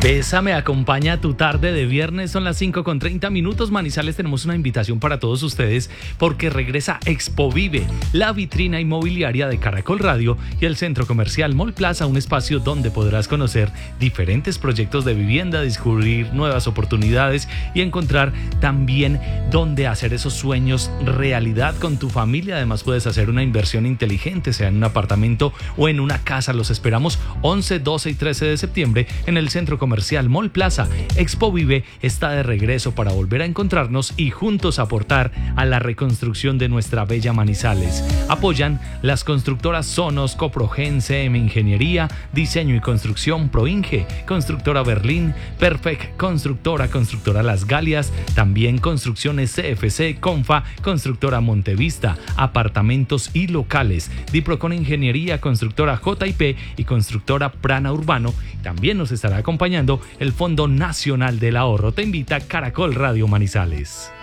Bésame acompaña tu tarde de viernes, son las 5:30 Manizales. Tenemos una invitación para todos ustedes porque regresa Expovive, la vitrina inmobiliaria de Caracol Radio y el Centro Comercial Mall Plaza, un espacio donde podrás conocer diferentes proyectos de vivienda, descubrir nuevas oportunidades y encontrar también dónde hacer esos sueños realidad con tu familia. Además puedes hacer una inversión inteligente, sea en un apartamento o en una casa. Los esperamos 11, 12 y 13 de septiembre en el Centro Comercial Mall Plaza. Expovive está de regreso para volver a encontrarnos y juntos aportar a la reconstrucción de nuestra bella Manizales. Apoyan las constructoras Sonos, Coprogen, CM Ingeniería, Diseño y Construcción, Proinge, Constructora Berlín, Perfect Constructora, Constructora Las Galias, también Construcciones CFC, Confa, Constructora Montevista, Apartamentos y Locales, Diprocon Ingeniería, Constructora JP y Constructora Prana Urbano. También nos estará acompañando el Fondo Nacional del Ahorro. Te invita Caracol Radio Manizales.